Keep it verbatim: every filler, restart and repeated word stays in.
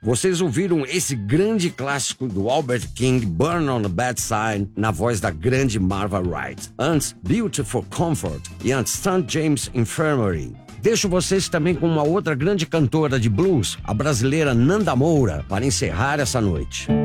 Vocês ouviram esse grande clássico do Albert King, Burn on the Bad Side, na voz da grande Marva Wright. Antes, Beautiful Comfort e antes, Saint James Infirmary. Deixo vocês também com uma outra grande cantora de blues, a brasileira Nanda Moura, para encerrar essa noite.